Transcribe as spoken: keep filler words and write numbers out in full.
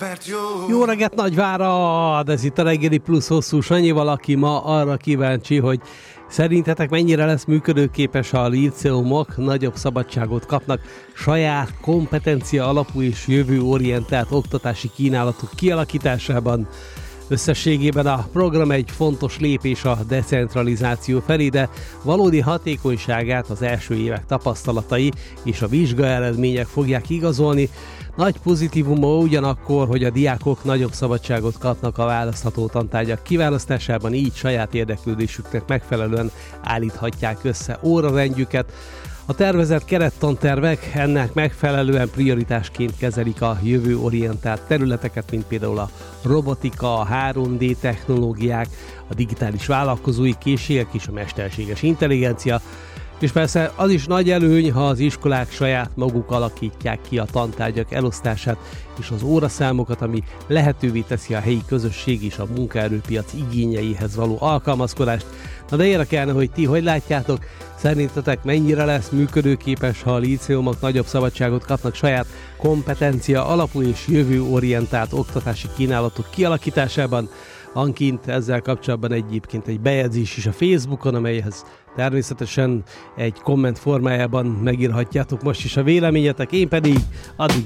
Jó reggelt, Nagyvárad! Ez itt a Reggeli Plusz Hosszú Sanyival, aki ma arra kíváncsi, hogy szerintetek mennyire lesz működőképes, ha a líceumok nagyobb szabadságot kapnak saját kompetencia alapú és jövőorientált oktatási kínálatok kialakításában. Összességében a program egy fontos lépés a decentralizáció felé, de valódi hatékonyságát az első évek tapasztalatai és a vizsgaeredmények fogják igazolni. Nagy pozitívuma ugyanakkor, hogy a diákok nagyobb szabadságot kapnak a választható tantárgyak kiválasztásában, így saját érdeklődésüknek megfelelően állíthatják össze órarendjüket. A tervezett kerettantervek ennek megfelelően prioritásként kezelik a jövőorientált területeket, mint például a robotika, a három dé technológiák, a digitális vállalkozói készségek és a mesterséges intelligencia. És persze az is nagy előny, ha az iskolák saját maguk alakítják ki a tantárgyak elosztását és az óraszámokat, ami lehetővé teszi a helyi közösség és a munkaerőpiac igényeihez való alkalmazkodást. Na de érdekelne, hogy ti hogy látjátok, szerintetek mennyire lesz működőképes, ha a líceumok nagyobb szabadságot kapnak saját kompetencia alapú és jövőorientált oktatási kínálatok kialakításában? Van kint ezzel kapcsolatban egyébként egy bejegyzés is a Facebookon, amelyhez természetesen egy komment formájában megírhatjátok most is a véleményetek, én pedig addig